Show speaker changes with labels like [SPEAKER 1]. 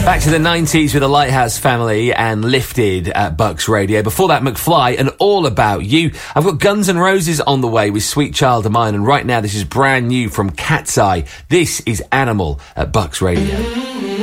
[SPEAKER 1] Back to the 90s with the Lighthouse Family and Lifted at Bucks Radio. Before that, McFly and All About You. I've got Guns N' Roses on the way with Sweet Child of Mine, and right now this is brand new from Cat's Eye. This is Animal at Bucks Radio.